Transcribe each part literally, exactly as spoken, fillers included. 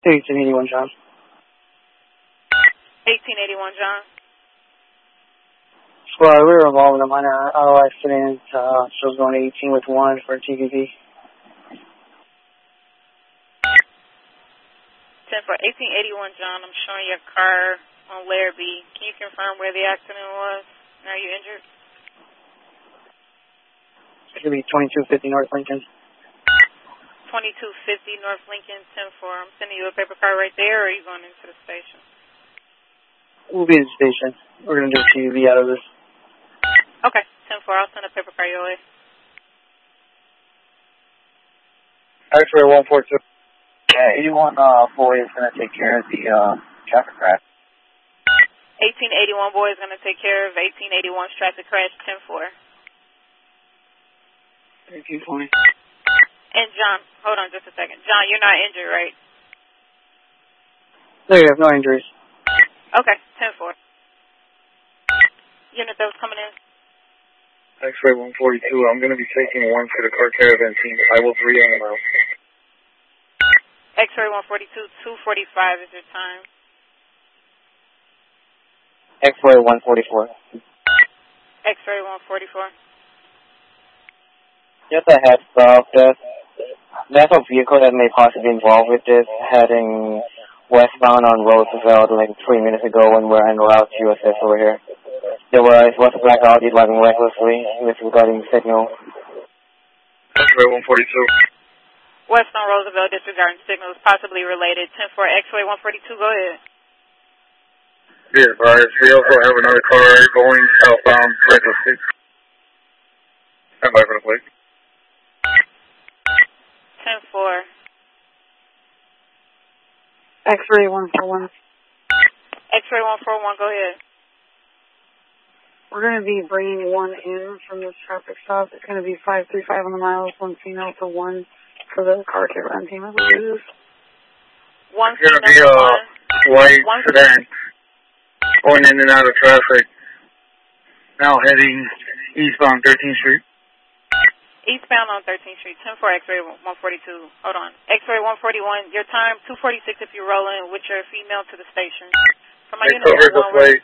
eighteen eighty-one, John. eighteen eighty-one, John. Well, we were involved in a minor auto accident. Uh, so I was going eighteen with one for T V P. ten for eighteen eighty-one, John. I'm showing your car on Larrabee. Can you confirm where the accident was? Are you injured? It could be twenty-two fifty North Lincoln. twenty-two fifty North Lincoln, ten four. I'm sending you a paper car right there, or are you going into the station? We'll be at the station. We're going to do T V out of this. Okay, ten four. I'll send a paper car your way. X-ray one four two. Yeah, eighty-one uh, boy is going to take care of the uh, traffic crash. eighteen eighty-one boy is going to take care of eighteen eighty-one's traffic crash, ten four. eighteen twenty. And John, hold on just a second. John, you're not injured, right? No, you have no injuries. Okay, ten four. Unit that was coming in. X-ray one forty-two, I'm going to be taking one for the car caravan team. I will three on the mile. X-ray one forty-two, two forty-five is your time. X-ray one forty-four. X-ray one forty-four. Just a heads up, there's, there's a vehicle that may possibly be involved with this heading westbound on Roosevelt like three minutes ago when we're en route to U S S over here. There was, it was a black Audi driving recklessly with regarding signal. X-ray one forty-two. West on Roosevelt disregarding signals possibly related. ten four X-ray one forty-two, go ahead. Be advised, we also have another car going southbound recklessly. Stand by for the plate. ten four. X-ray one four one. X-ray one four one, go ahead. We're going to be bringing one in from this traffic stop. It's going to be five three five on the miles, one female for one for the car caravan team, I believe. One It's going to be female, a one. white One sedan going in and out of traffic. Now heading eastbound thirteenth Street. Eastbound on thirteenth Street, ten four X-ray one forty-two. Hold on. X-ray one forty-one, your time, two forty-six if you're rolling with your female to the station. From my unit, Cover the one plate.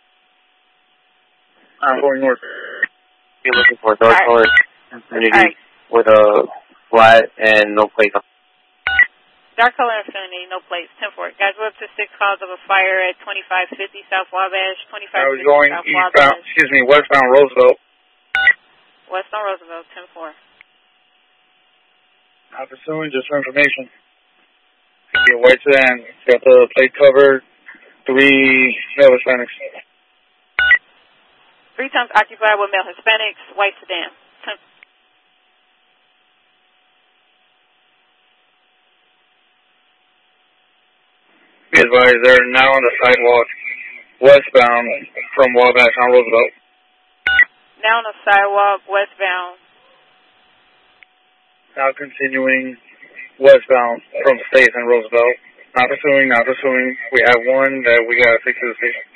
I'm going north. You're looking for a dark colored Infiniti right. with a flat and no plate. Dark color Infiniti, no plates, ten four. Guys, we're up to six calls of a fire at twenty-five fifty South Wabash, twenty-five I was fifty going South eastbound, Wabash. excuse me, westbound Roosevelt. West on Roosevelt, ten four. Not pursuing, just for information. It's going to be a white sedan. It's got the plate covered, three male Hispanics. Three times occupied with male Hispanics, white sedan. ten Be advised, they're now on the sidewalk westbound from Wabash on Roosevelt. Now on the sidewalk, westbound. Now continuing westbound from State and Roosevelt. Not pursuing, not pursuing. We have one that we got to take to the station.